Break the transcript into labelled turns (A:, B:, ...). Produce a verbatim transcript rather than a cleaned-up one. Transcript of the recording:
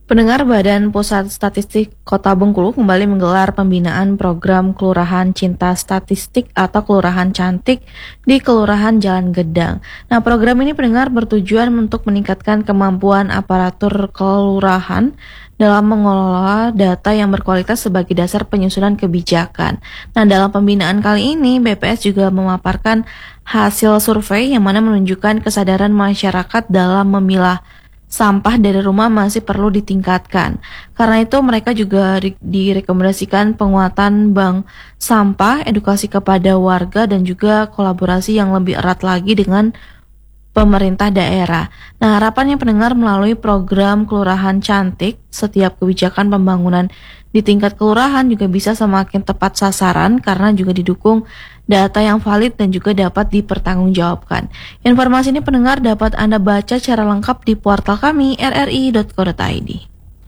A: Pendengar, Badan Pusat Statistik Kota Bengkulu kembali menggelar pembinaan program Kelurahan Cinta Statistik atau Kelurahan Cantik di Kelurahan Jalan Gedang. Nah, program ini pendengar bertujuan untuk meningkatkan kemampuan aparatur kelurahan dalam mengelola data yang berkualitas sebagai dasar penyusunan kebijakan. Nah, dalam pembinaan kali ini, B P S juga memaparkan hasil survei yang mana menunjukkan kesadaran masyarakat dalam memilah sampah dari rumah masih perlu ditingkatkan. Karena itu mereka juga di- direkomendasikan penguatan bank sampah, edukasi kepada warga dan juga kolaborasi yang lebih erat lagi dengan pemerintah daerah. Nah, harapannya pendengar melalui program Kelurahan Cantik, setiap kebijakan pembangunan di tingkat kelurahan juga bisa semakin tepat sasaran karena juga didukung data yang valid dan juga dapat dipertanggungjawabkan. Informasi ini pendengar dapat Anda baca secara lengkap di portal kami r r i dot co dot i d.